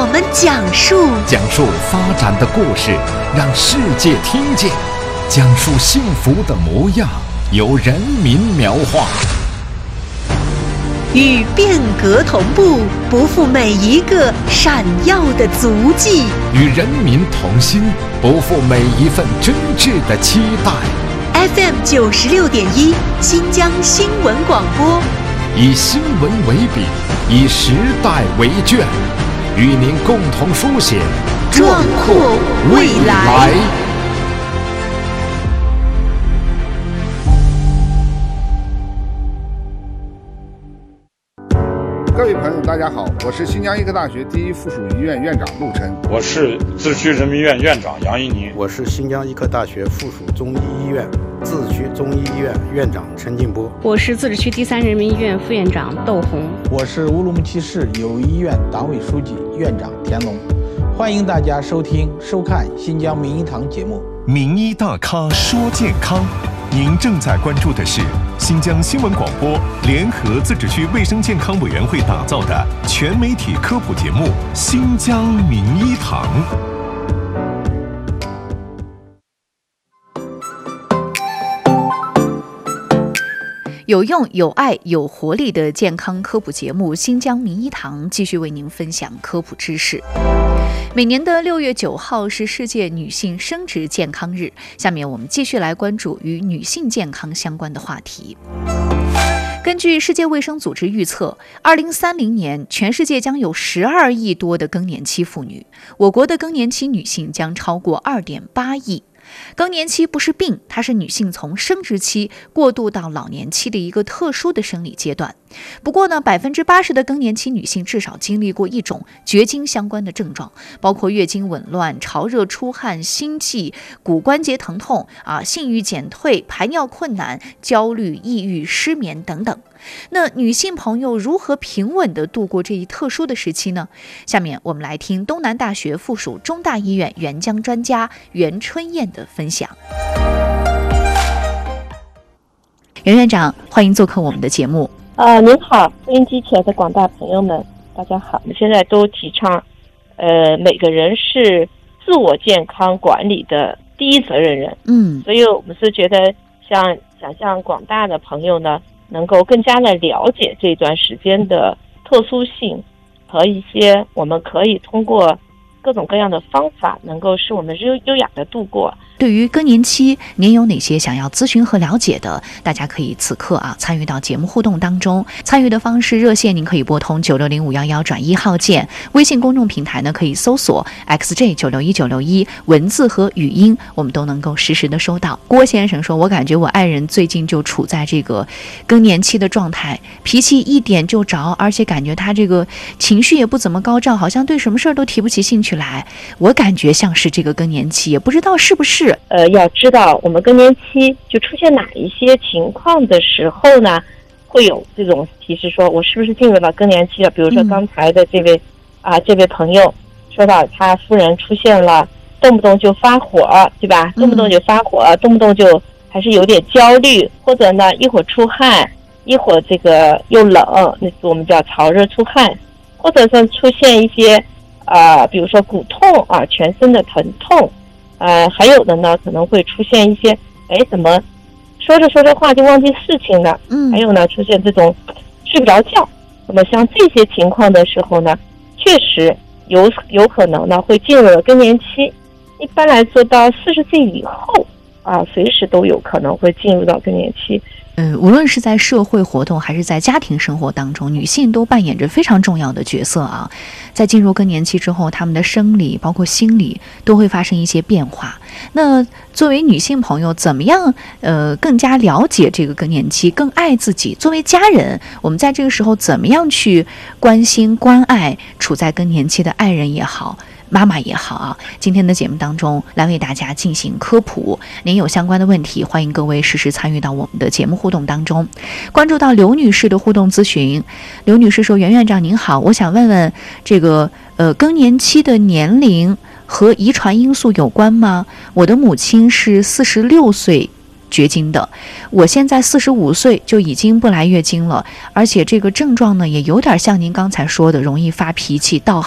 们讲述发展的故事，让世界听见；讲述幸福的模样，由人民描画。 与变革同步，不负每一个闪耀的足迹； 与人民同心，不负每一份真挚的期待。 FM 96.1新疆新闻广播， 以新闻为笔，以时代为卷，与您共同书写壮阔未来。 各位朋友大家好，我是新疆医科大学第一附属医院院长陆琛。 我是自治区人民医院院长杨一宁。 我是新疆医科大学附属中医医院自治区中医医院院长陈进波。 我是自治区第3人民医院副院长窦红。 我是乌鲁木齐市友谊医院党委书记院长田龙。欢迎大家收听收看新疆名医堂节目。 名医大咖说健康，您正在关注的是新疆新闻广播联合自治区卫生健康委员会打造的全媒体科普节目《新疆名医堂》。 有用、有爱、有活力的健康科普节目《新疆名医堂》继续为您分享科普知识。每年的6月9号是世界女性生殖健康日，下面我们继续来关注与女性健康相关的话题。根据世界卫生组织预测，2030年全世界将有12亿多的更年期妇女，我国的更年期女性将超过2.8亿。更年期不是病，它是女性从生殖期过渡到老年期的一个特殊的生理阶段。不过呢，80%的更年期女性至少经历过一种绝经相关的症状，包括月经紊乱、潮热出汗、心悸、骨关节疼痛性欲减退、排尿困难、焦虑、抑郁、失眠等等。那女性朋友如何平稳地度过这一特殊的时期呢？下面我们来听东南大学附属中大医院援疆专家袁春燕的分享。袁院长，欢迎做客我们的节目。 您好，收音机前的广大朋友们，大家好。我们现在都提倡，每个人是自我健康管理的第一责任人。所以我们是觉得想向广大的朋友呢，能够更加的了解这段时间的特殊性和一些我们可以通过各种各样的方法，能够使我们优雅的度过。 对于更年期，您有哪些想要咨询和了解的？大家可以此刻参与到节目互动当中。参与的方式，热线您可以拨通960511转1号键，微信公众平台呢可以搜索 XJ961961，文字和语音我们都能够实时的收到。郭先生说，我感觉我爱人最近就处在这个更年期的状态，脾气一点就着，而且感觉他这个情绪也不怎么高涨，好像对什么事儿都提不起兴趣来。我感觉像是这个更年期，也不知道是不是。 要知道我们更年期就出现哪一些情况的时候呢，会有这种提示说我是不是进入到更年期了。比如说刚才的这位朋友说到他夫人出现了动不动就发火，对吧？动不动就发火，动不动就还是有点焦虑，或者呢一会儿出汗，一会儿这个又冷，那我们叫潮热出汗，或者是出现一些比如说骨痛全身的疼痛。还有的呢，可能会出现一些，怎么说着话就忘记事情了。还有呢，出现这种睡不着觉。那么像这些情况的时候呢，确实有可能呢会进入了更年期。一般来说，到40岁以后随时都有可能会进入到更年期。 无论是在社会活动还是在家庭生活当中，女性都扮演着非常重要的角色啊。在进入更年期之后，她们的生理包括心理都会发生一些变化。那作为女性朋友，怎么样更加了解这个更年期，更爱自己？作为家人，我们在这个时候怎么样去关心关爱处在更年期的爱人也好，妈妈也好今天的节目当中来为大家进行科普。您有相关的问题，欢迎各位实时参与到我们的节目互动当中。关注到刘女士的互动咨询，刘女士说，袁院长您好，我想问问这个更年期的年龄和遗传因素有关吗？我的母亲是46岁绝经的，我现在45岁就已经不来月经了，而且这个症状呢也有点像您刚才说的，容易发脾气、盗